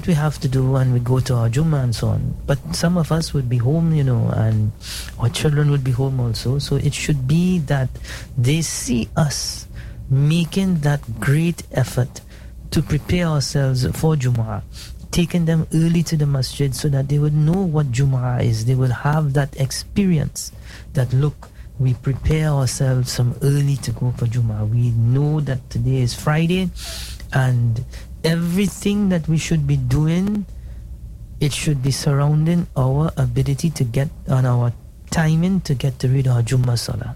we have to do, and we go to our Jummah and so on. But some of us would be home, and our children would be home also. So it should be that they see us making that great effort to prepare ourselves for Jummah, taking them early to the masjid so that they would know what Jummah is. They will have that experience that, look, we prepare ourselves from early to go for Jummah. We know that today is Friday, and everything that we should be doing, it should be surrounding our ability to get on our timing to get to read our Jummah Salah.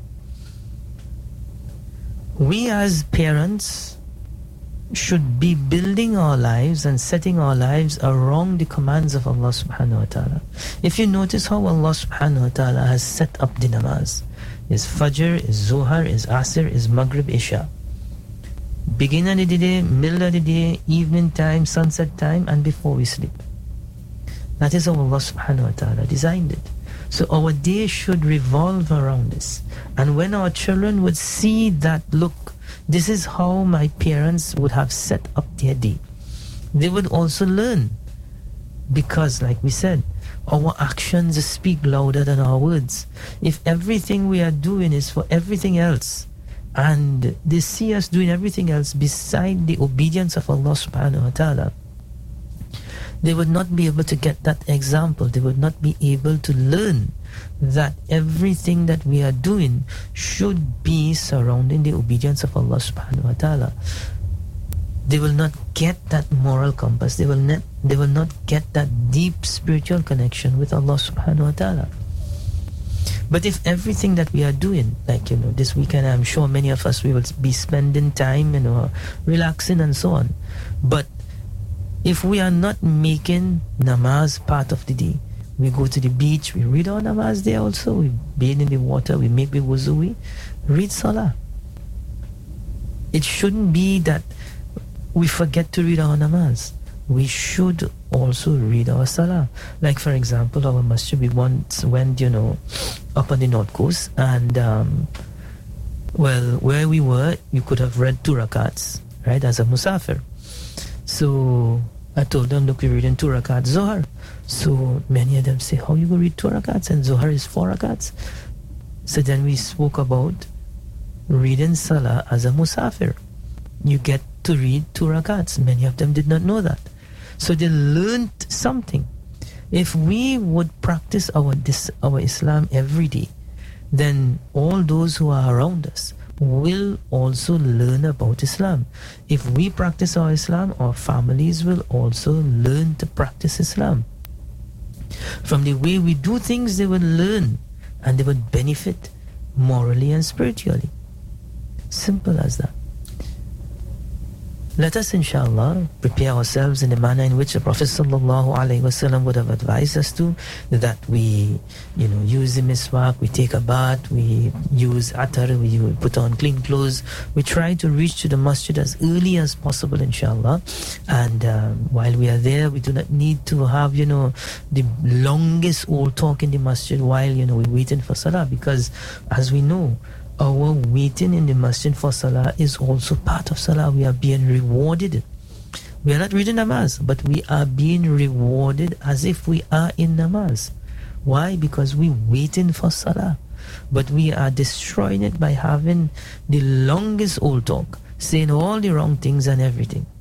We as parents should be building our lives and setting our lives around the commands of Allah subhanahu wa ta'ala. If you notice how Allah subhanahu wa ta'ala has set up the namaz, is Fajr, is Zuhr, is Asr, is Maghrib, Isha. Beginning of the day, middle of the day, evening time, sunset time, and before we sleep. That is how Allah subhanahu wa ta'ala designed it. So our day should revolve around this. And when our children would see that, look, this is how my parents would have set up their day, they would also learn. Because, like we said, our actions speak louder than our words. If everything we are doing is for everything else, and they see us doing everything else beside the obedience of Allah subhanahu wa ta'ala, they would not be able to get that example. They would not be able to learn that everything that we are doing should be surrounding the obedience of Allah subhanahu wa ta'ala. They will not get that moral compass. They will not get that deep spiritual connection with Allah subhanahu wa ta'ala. But if everything that we are doing, like, this weekend, I'm sure many of us, we will be spending time, relaxing and so on. But if we are not making namaz part of the day, we go to the beach, we read our namaz there also, we bathe in the water, we make the wuzu, we read salah. It shouldn't be that we forget to read our namaz. We should also read our salah. Like, for example, our masjid, we once went, up on the north coast, and where we were, you could have read 2 rakats, right, as a musafir. So I told them, look, we're reading 2 rakats Zohar. So many of them say, how you go read 2 rakats and Zohar is 4 rakats? So then we spoke about reading salah as a musafir. You get to read 2 rakats. Many of them did not know that. So they learned something. If we would practice our Islam every day, then all those who are around us will also learn about Islam. If we practice our Islam, our families will also learn to practice Islam. From the way we do things, they will learn and they would benefit morally and spiritually. Simple as that. Let us, inshallah, prepare ourselves in the manner in which the Prophet ﷺ would have advised us to, that we, use the miswak, we take a bath, we use atar, we put on clean clothes, we try to reach to the masjid as early as possible, inshallah. And while we are there, we do not need to have, the longest old talk in the masjid while, we're waiting for salah, because as we know, our waiting in the masjid for salah is also part of salah. We are being rewarded. We are not reading namaz, but we are being rewarded as if we are in namaz. Why? Because we're waiting for salah. But we are destroying it by having the longest old talk, saying all the wrong things and everything.